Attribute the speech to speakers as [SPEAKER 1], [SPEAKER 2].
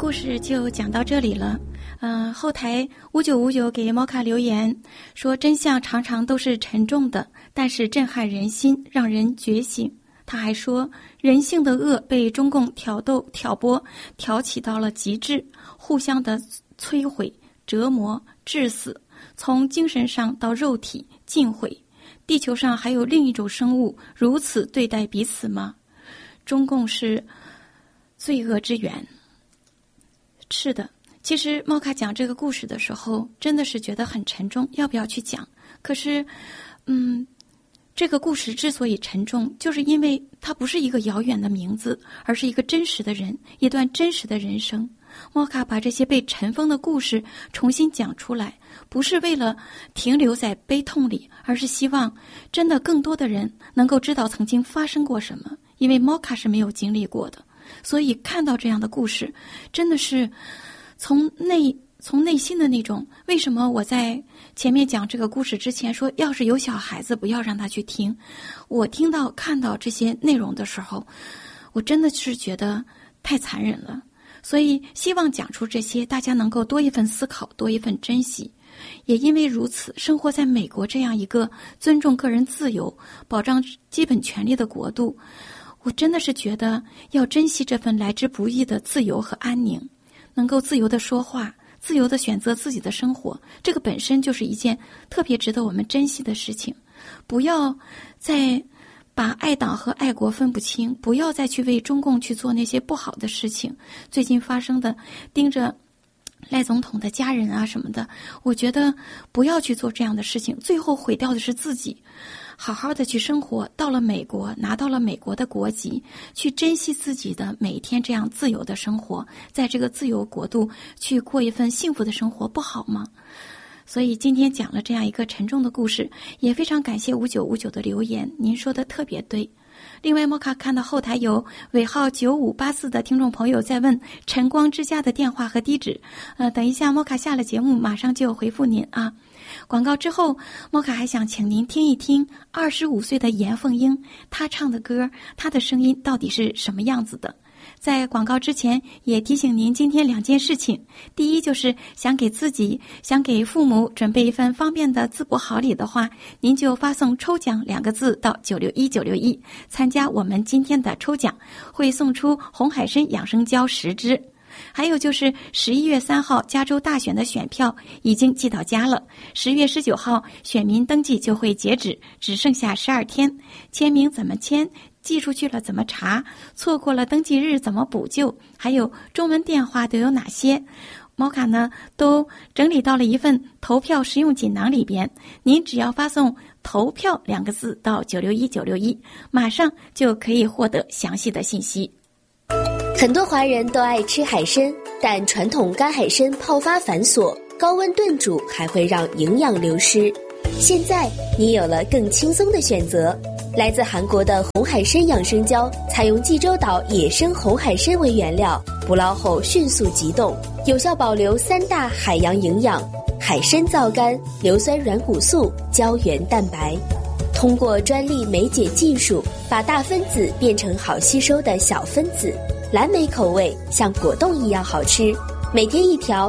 [SPEAKER 1] 故事就讲到这里了。后台5959给猫卡留言说，真相常常都是沉重的，但是震撼人心，让人觉醒。他还说，人性的恶被中共挑逗、挑拨、挑起到了极致，互相的摧毁、折磨、致死，从精神上到肉体尽毁。地球上还有另一种生物如此对待彼此吗？中共是罪恶之源。是的，其实猫卡讲这个故事的时候真的是觉得很沉重，要不要去讲？可是这个故事之所以沉重，就是因为它不是一个遥远的名字，而是一个真实的人，一段真实的人生。猫卡把这些被尘封的故事重新讲出来，不是为了停留在悲痛里，而是希望真的更多的人能够知道曾经发生过什么。因为猫卡是没有经历过的，所以看到这样的故事，真的是从内心的那种。为什么我在前面讲这个故事之前说，要是有小孩子不要让他去听？我看到这些内容的时候，我真的是觉得太残忍了。所以希望讲出这些，大家能够多一份思考，多一份珍惜。也因为如此，生活在美国这样一个尊重个人自由、保障基本权利的国度，我真的是觉得要珍惜这份来之不易的自由和安宁，能够自由地说话，自由地选择自己的生活，这个本身就是一件特别值得我们珍惜的事情。不要再把爱党和爱国分不清，不要再去为中共去做那些不好的事情。最近发生的盯着赖总统的家人啊什么的，我觉得不要去做这样的事情，最后毁掉的是自己。好好的去生活，到了美国拿到了美国的国籍，去珍惜自己的每一天这样自由的生活，在这个自由国度去过一份幸福的生活，不好吗？所以今天讲了这样一个沉重的故事，也非常感谢5959的留言，您说的特别对。另外，莫卡看到后台有尾号9584的听众朋友在问晨光之家的电话和地址，等一下莫卡下了节目马上就回复您啊。广告之后，莫卡还想请您听一听25岁的严凤英，她唱的歌，她的声音到底是什么样子的。在广告之前也提醒您今天2件事情，第一就是想给自己想给父母准备一份方便的淄博好礼的话，您就发送抽奖2个字到961961，参加我们今天的抽奖，会送出红海参养生胶10支。还有就是11月3号加州大选的选票已经寄到家了，10月19号选民登记就会截止，只剩下12天。签名怎么签？寄出去了怎么查？错过了登记日怎么补救？还有中文电话都有哪些？猫卡呢都整理到了一份投票实用锦囊里边，您只要发送投票2个字到961961，马上就可以获得详细的信息。
[SPEAKER 2] 很多华人都爱吃海参，但传统干海参泡发繁琐，高温炖煮还会让营养流失。现在你有了更轻松的选择，来自韩国的红海参养生胶，采用济州岛野生红海参为原料，捕捞后迅速急冻，有效保留3大海洋营养：海参皂苷、硫酸软骨素、胶原蛋白。通过专利酶解技术，把大分子变成好吸收的小分子，蓝莓口味像果冻一样好吃，每天1条